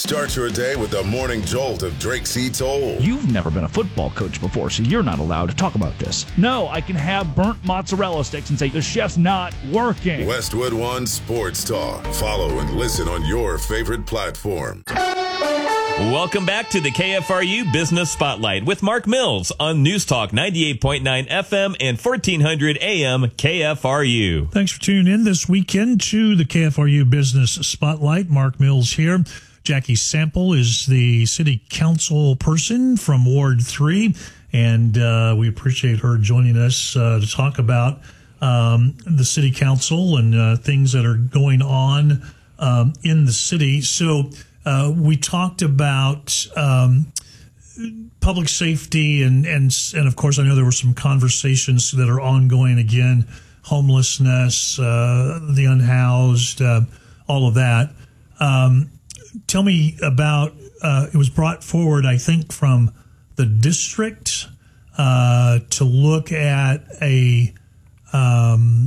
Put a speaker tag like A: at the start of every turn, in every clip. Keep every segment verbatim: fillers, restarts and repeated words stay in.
A: Start your day with the morning jolt of Drake C. Toll.
B: You've never been a football coach before, so you're not allowed to talk about this. No, I can have burnt mozzarella sticks and say, the chef's not working.
A: Westwood One Sports Talk. Follow and listen on your favorite platform.
C: Welcome back to the K F R U Business Spotlight with Mark Mills on News Talk ninety-eight point nine F M and fourteen hundred A M K F R U.
D: Thanks for tuning in this weekend to the K F R U Business Spotlight. Mark Mills here. Jackie Sample is the city council person from Ward three, and uh, we appreciate her joining us uh, to talk about um, the city council and uh, things that are going on um, in the city. So uh, we talked about um, public safety, and, and, and of course, I know there were some conversations that are ongoing again, homelessness, uh, the unhoused, uh, all of that. Um, Tell me about, uh, it was brought forward, I think, from the district uh, to look at a um,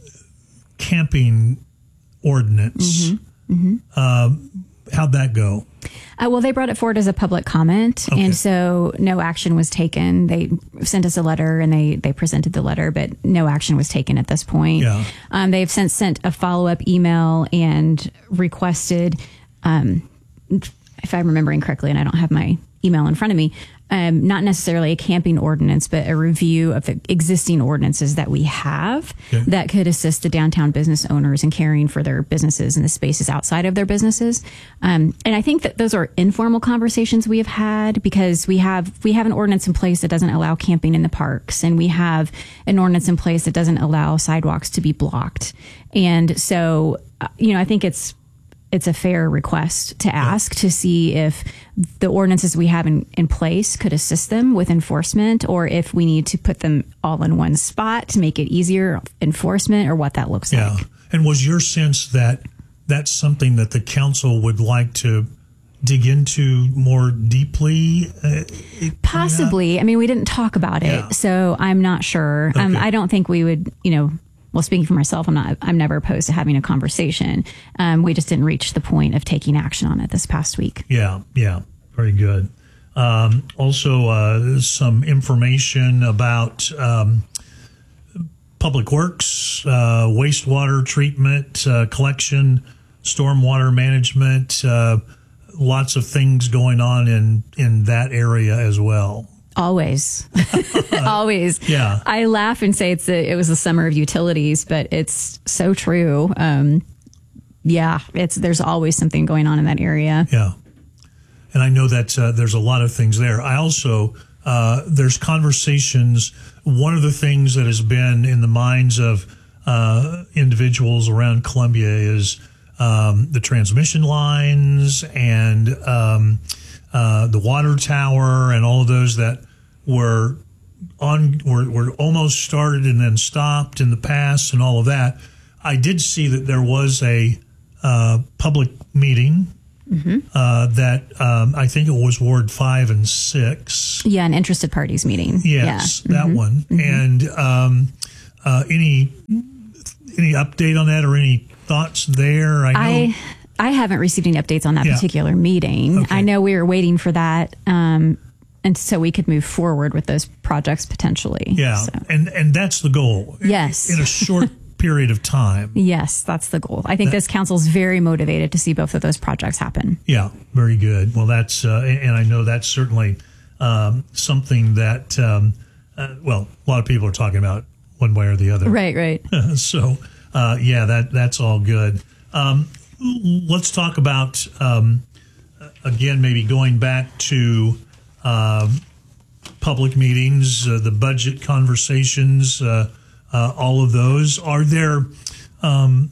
D: camping ordinance. Mm-hmm. Mm-hmm. Uh, how'd that go?
E: Uh, well, they brought it forward as a public comment, okay. And so no action was taken. They sent us a letter, and they, they presented the letter, but no action was taken at this point. Yeah. Um, they've since sent a follow-up email and requested... Um, if I'm remembering correctly, and I don't have my email in front of me, um, not necessarily a camping ordinance, but a review of the existing ordinances that we have okay. that could assist the downtown business owners in caring for their businesses and the spaces outside of their businesses. Um, and I think that those are informal conversations we have had, because we have we have an ordinance in place that doesn't allow camping in the parks, and we have an ordinance in place that doesn't allow sidewalks to be blocked. And so, uh, you know, I think it's it's a fair request to ask yeah. to see if the ordinances we have in, in place could assist them with enforcement, or if we need to put them all in one spot to make it easier enforcement, or what that looks
D: yeah.
E: like.
D: And was your sense that that's something that the council would like to dig into more deeply? Uh,
E: Possibly. Yeah. I mean, we didn't talk about it, yeah. so I'm not sure. Okay. Um, I don't think we would, you know, Well, speaking for myself, I'm not. I'm never opposed to having a conversation. Um, we just didn't reach the point of taking action on it this past week.
D: Yeah, yeah, very good. Um, also, uh, some information about um, public works, uh, wastewater treatment, uh, collection, stormwater management. Uh, lots of things going on in in that area as well.
E: Always. Always.
D: Yeah.
E: I laugh and say it's a, it was the summer of utilities, but it's so true. Um, yeah, it's there's always something going on in that area.
D: Yeah. And I know that uh, there's a lot of things there. I also, uh, there's conversations. One of the things that has been in the minds of uh, individuals around Columbia is um, the transmission lines and um, uh, the water tower and all of those that were on were, were almost started and then stopped in the past and all of that. I did see that there was a uh, public meeting mm-hmm. uh, that um, I think it was Ward five and six.
E: Yeah, an interested parties meeting.
D: Yes,
E: yeah.
D: that
E: mm-hmm.
D: one.
E: Mm-hmm.
D: And um, uh, any any update on that or any thoughts there? I know.
E: I, I haven't received any updates on that
D: yeah.
E: particular meeting.
D: Okay.
E: I know we were waiting for that, um, and so we could move forward with those projects potentially.
D: Yeah,
E: so.
D: and and that's the goal.
E: Yes.
D: In a short period of time.
E: Yes, that's the goal. I think that, this council is very motivated to see both of those projects happen.
D: Yeah, very good. Well, that's, uh, and I know that's certainly um, something that, um, uh, well, a lot of people are talking about one way or the other.
E: Right, right.
D: so, uh, yeah, that that's all good. Um, let's talk about, um, again, maybe going back to uh, public meetings, uh, the budget conversations, uh, uh, all of those. Are there um,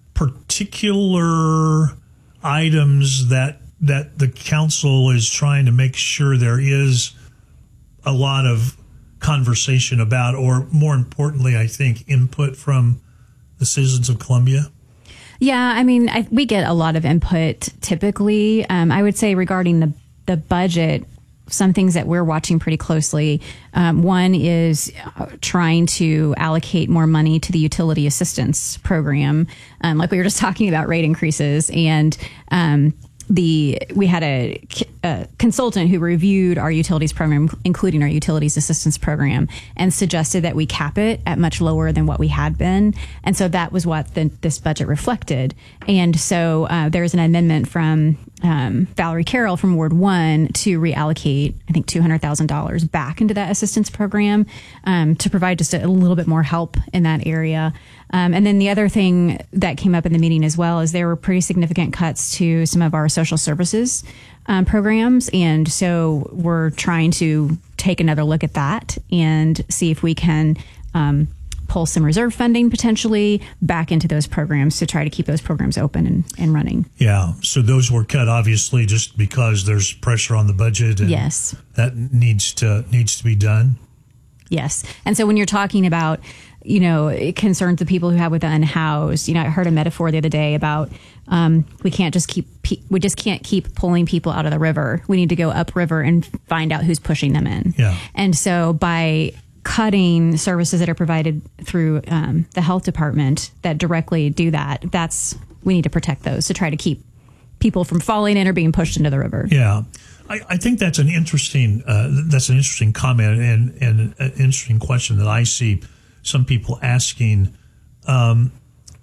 D: particular items that that the council is trying to make sure there is a lot of conversation about, or more importantly, I think, input from the citizens of Columbia?
E: Yeah, I mean, I, we get a lot of input typically. Um, I would say regarding the, the budget, some things that we're watching pretty closely. Um, one is trying to allocate more money to the utility assistance program, um, like we were just talking about rate increases. And um, the we had a, a consultant who reviewed our utilities program, including our utilities assistance program, and suggested that we cap it at much lower than what we had been. And so that was what the, this budget reflected. And so uh, there was an amendment from um, Valerie Carroll from Ward one to reallocate, I think, two hundred thousand dollars back into that assistance program um, to provide just a, a little bit more help in that area. Um, and then the other thing that came up in the meeting as well is there were pretty significant cuts to some of our social services um, programs. And so we're trying to take another look at that and see if we can um, pull some reserve funding potentially back into those programs to try to keep those programs open and, and running.
D: Yeah. So those were cut, obviously, just because there's pressure on the budget. And
E: yes.
D: That needs to needs to be done.
E: Yes. And so when you're talking about, you know, it concerns the people who have with the unhoused. You know, I heard a metaphor the other day about um, we can't just keep pe- we just can't keep pulling people out of the river. We need to go upriver and find out who's pushing them in.
D: Yeah.
E: And so by cutting services that are provided through um, the health department that directly do that, that's we need to protect those to try to keep people from falling in or being pushed into the river.
D: Yeah. I, I think that's an interesting uh, that's an interesting comment and, and an interesting question that I see some people asking. Um,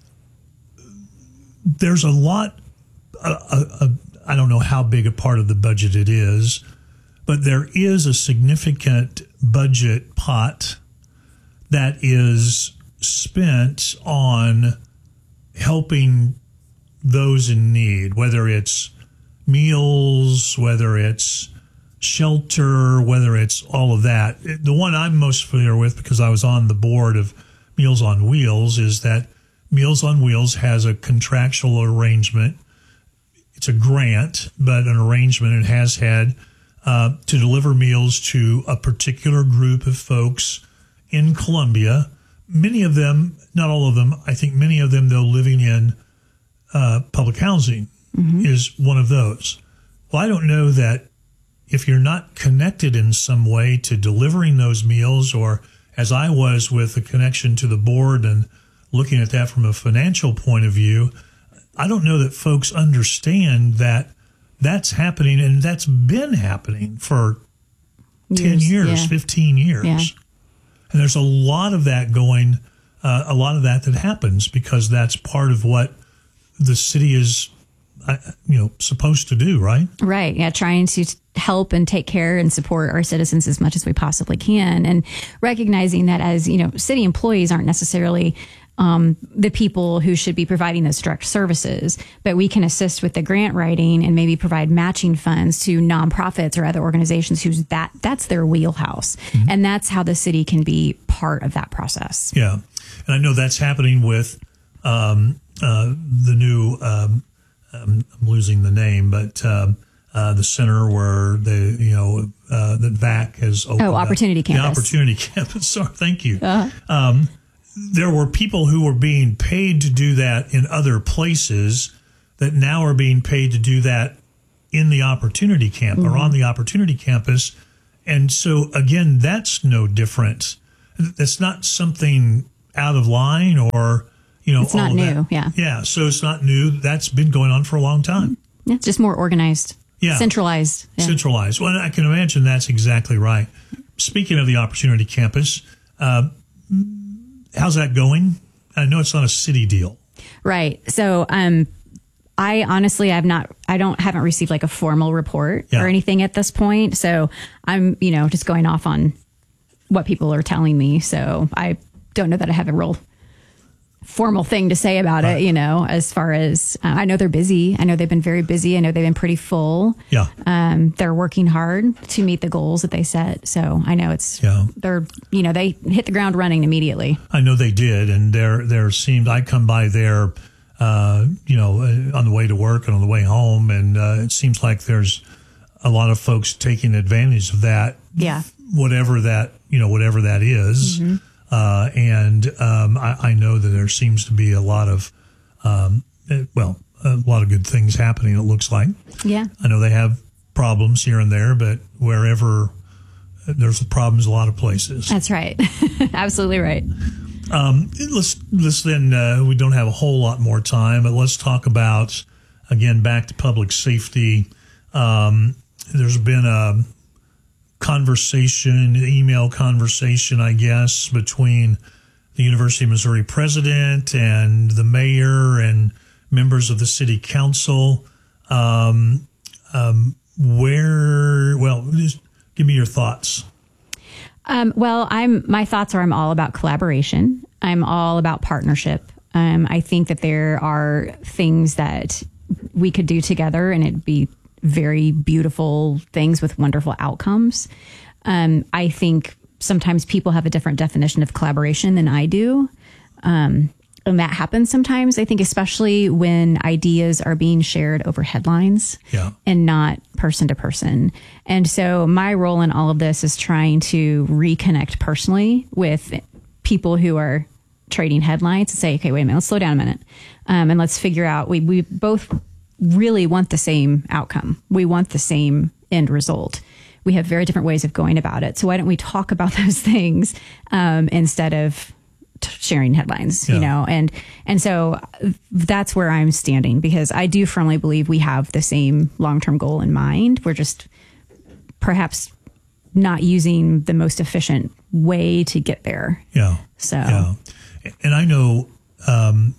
D: there's a lot, uh, uh, uh, I don't know how big a part of the budget it is, but there is a significant budget pot that is spent on helping those in need, whether it's meals, whether it's shelter, whether it's all of that. The one I'm most familiar with, because I was on the board of Meals on Wheels, is that Meals on Wheels has a contractual arrangement. It's a grant, but an arrangement it has had uh, to deliver meals to a particular group of folks in Columbia. Many of them, not all of them, I think many of them, though, living in uh, public housing mm-hmm. is one of those. Well, I don't know that if you're not connected in some way to delivering those meals, or as I was with a connection to the board and looking at that from a financial point of view, I don't know that folks understand that that's happening, and that's been happening for years, ten years, yeah. fifteen years.
E: Yeah.
D: And there's a lot of that going, uh, a lot of that that happens because that's part of what the city is you know, supposed to do, right?
E: Right. Yeah. Trying to help and take care and support our citizens as much as we possibly can. And recognizing that as, you know, city employees aren't necessarily um, the people who should be providing those direct services, but we can assist with the grant writing and maybe provide matching funds to nonprofits or other organizations whose that that's their wheelhouse. Mm-hmm. And that's how the city can be part of that process.
D: Yeah. And I know that's happening with um, uh, the new um I'm losing the name, but um, uh, the center where the you know uh, that V A C has opened.
E: Oh, Opportunity
D: up.
E: Campus.
D: The Opportunity Campus. Sorry, thank you.
E: Uh-huh.
D: Um, there were people who were being paid to do that in other places that now are being paid to do that in the Opportunity Campus mm-hmm. or on the Opportunity Campus, and so again, that's no different. That's not something out of line or. You know,
E: it's not new,
D: that.
E: yeah.
D: Yeah, so it's not new. That's been going on for a long time.
E: Yeah, it's just more organized,
D: yeah.
E: centralized. Yeah.
D: Centralized. Well, I can imagine that's exactly right. Speaking of the Opportunity Campus, uh, how's that going? I know it's not a city deal.
E: Right. So um, I honestly, I've not, I don't, haven't received like a formal report
D: yeah.
E: or anything at this point. So I'm, you know, just going off on what people are telling me. So I don't know that I have a real formal thing to say about right. it, you know, as far as uh, I know they're busy. I know they've been very busy. I know they've been pretty full.
D: Yeah.
E: Um, they're working hard to meet the goals that they set. So I know it's,
D: yeah.
E: they're, you know, they hit the ground running immediately.
D: I know they did. And there, there seemed, I come by there, uh, you know, on the way to work and on the way home. And uh, it seems like there's a lot of folks taking advantage of that.
E: Yeah.
D: Whatever that, you know, whatever that is. Mm-hmm. Uh, and um, I, I know that there seems to be a lot of, um, well, a lot of good things happening, it looks like.
E: Yeah.
D: I know they have problems here and there, but wherever there's problems, a lot of places.
E: That's right. Absolutely right.
D: Um, let's, let's then, uh, we don't have a whole lot more time, but let's talk about again, back to public safety. Um, there's been a conversation, email conversation, I guess, between the University of Missouri president and the mayor and members of the city council. Um, um, where, well, just give me your thoughts.
E: Um, well, I'm, my thoughts are I'm all about collaboration. I'm all about partnership. Um, I think that there are things that we could do together and it'd be very beautiful things with wonderful outcomes. Um, I think sometimes people have a different definition of collaboration than I do. Um, and that happens sometimes, I think, especially when ideas are being shared over headlines yeah. and not person to person. And so my role in all of this is trying to reconnect personally with people who are trading headlines and say, okay, wait a minute, let's slow down a minute. Um, and let's figure out, we, we both really want the same outcome. We want the same end result. We have very different ways of going about it. So why don't we talk about those things um, instead of t- sharing headlines, yeah. you know? And, and so that's where I'm standing, because I do firmly believe we have the same long-term goal in mind. We're just perhaps not using the most efficient way to get there.
D: Yeah.
E: So,
D: yeah. And I know, um,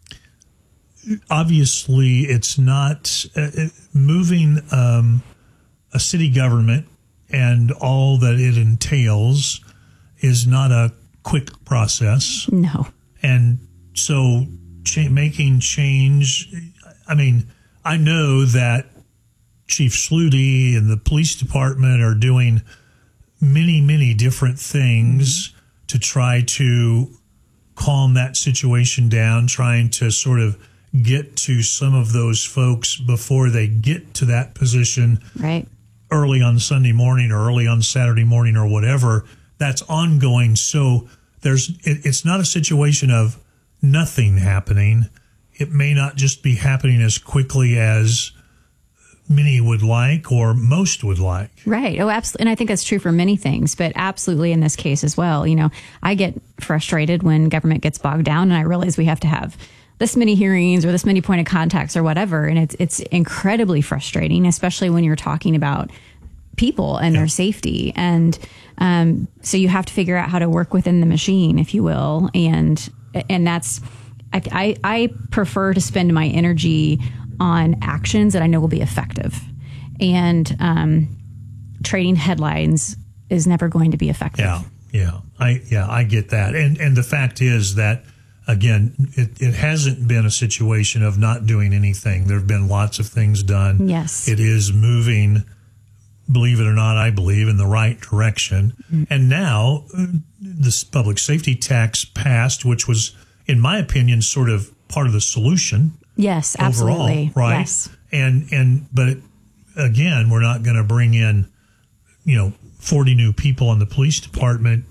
D: obviously it's not uh, moving, um, a city government and all that it entails is not a quick process.
E: No.
D: And so cha- making change, I mean, I know that Chief Schluty and the police department are doing many, many different things to try to calm that situation down, trying to sort of get to some of those folks before they get to that position.
E: Right.
D: Early on Sunday morning or early on Saturday morning or whatever. That's ongoing. So there's, it, it's not a situation of nothing happening. It may not just be happening as quickly as many would like or most would like.
E: Right. Oh, absolutely. And I think that's true for many things, but absolutely in this case as well. You know, I get frustrated when government gets bogged down and I realize we have to have this many hearings or this many point of contacts or whatever. And it's, it's incredibly frustrating, especially when you're talking about people and yeah. their safety. And, um, so you have to figure out how to work within the machine, if you will. And, and that's, I, I, I prefer to spend my energy on actions that I know will be effective. And, um, trading headlines is never going to be effective.
D: Yeah. Yeah. I, yeah, I get that. And, and the fact is that, again, it, it hasn't been a situation of not doing anything. There have been lots of things done.
E: Yes.
D: It is moving, believe it or not, I believe, in the right direction. Mm-hmm. And now uh, this public safety tax passed, which was, in my opinion, sort of part of the solution.
E: Yes,
D: overall,
E: absolutely.
D: Right.
E: Yes.
D: And, and, but again, we're not going to bring in, you know, forty new people on the police department.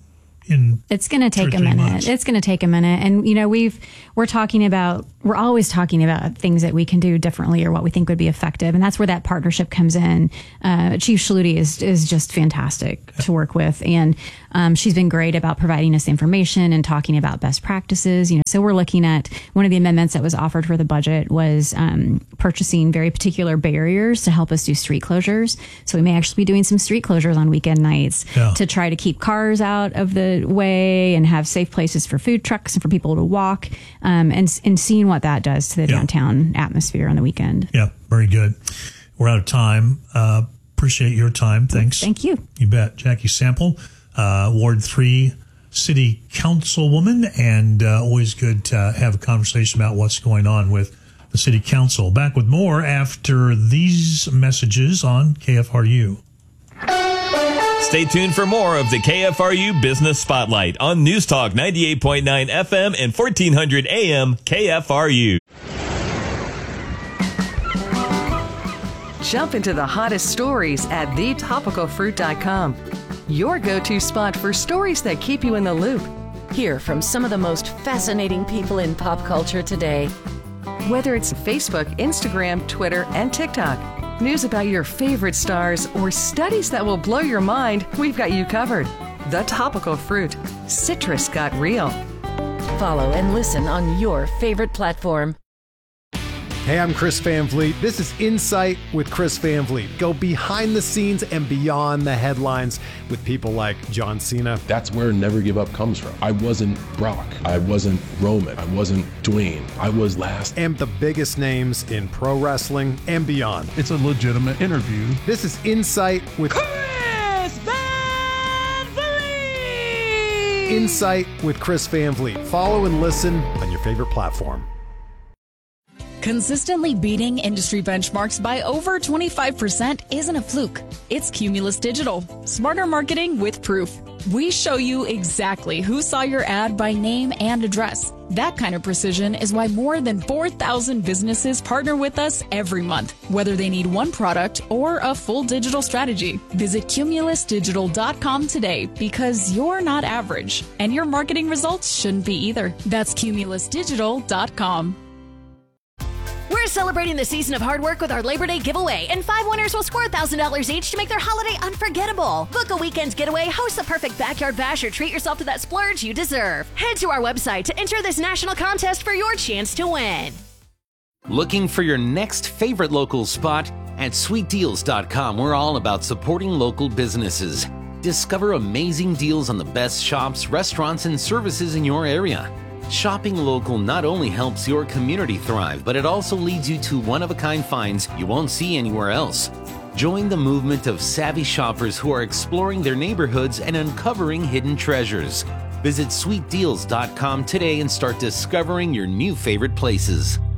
D: In
E: it's going to take a minute.
D: Months.
E: It's going to take a minute. And, you know, we've, we're talking about, we're always talking about things that we can do differently or what we think would be effective. And that's where that partnership comes in. Uh, Chief Schluty is, is just fantastic to work with. And, um, she's been great about providing us information and talking about best practices. You know, so we're looking at one of the amendments that was offered for the budget was, um, purchasing very particular barriers to help us do street closures. So we may actually be doing some street closures on weekend nights yeah. to try to keep cars out of the way and have safe places for food trucks and for people to walk, um, and and seeing what that does to the yeah. downtown atmosphere on the weekend.
D: Yeah, very good. We're out of time. Uh, appreciate your time. Thanks.
E: Thank you.
D: You bet. Jackie Sample, uh, Ward three City Councilwoman, and uh, always good to have a conversation about what's going on with the City Council. Back with more after these messages on K F R U.
C: Stay tuned for more of the K F R U Business Spotlight on News Talk ninety-eight point nine F M and fourteen hundred A M K F R U.
F: Jump into the hottest stories at the topical fruit dot com. Your go-to spot for stories that keep you in the loop.
G: Hear from some of the most fascinating people in pop culture today.
F: Whether it's Facebook, Instagram, Twitter, and TikTok. News about your favorite stars or studies that will blow your mind, we've got you covered. The Topical Fruit. Citrus got real.
G: Follow and listen on your favorite platform.
H: Hey, I'm Chris Van Vliet. This is Insight with Chris Van Vliet. Go behind the scenes and beyond the headlines with people like John Cena.
I: That's where Never Give Up comes from. I wasn't Brock. I wasn't Roman. I wasn't Dwayne. I was last.
H: And the biggest names in pro wrestling and beyond.
J: It's a legitimate interview.
H: This is Insight with
K: Chris Van Vliet.
H: Insight with Chris Van Vliet. Follow and listen on your favorite platform.
L: Consistently beating industry benchmarks by over twenty-five percent isn't a fluke. It's Cumulus Digital. Smarter marketing with proof. We show you exactly who saw your ad by name and address. That kind of precision is why more than four thousand businesses partner with us every month, whether they need one product or a full digital strategy. Visit cumulus digital dot com today because you're not average, and your marketing results shouldn't be either. That's cumulus digital dot com.
M: We're celebrating the season of hard work with our Labor Day giveaway, and five winners will score one thousand dollars each to make their holiday unforgettable. Book a weekend getaway, host the perfect backyard bash, or treat yourself to that splurge you deserve. Head to our website to enter this national contest for your chance to win.
N: Looking for your next favorite local spot? At sweet deals dot com, we're all about supporting local businesses. Discover amazing deals on the best shops, restaurants, and services in your area. Shopping local not only helps your community thrive, but it also leads you to one-of-a-kind finds you won't see anywhere else. Join the movement of savvy shoppers who are exploring their neighborhoods and uncovering hidden treasures. Visit sweet deals dot com today and start discovering your new favorite places.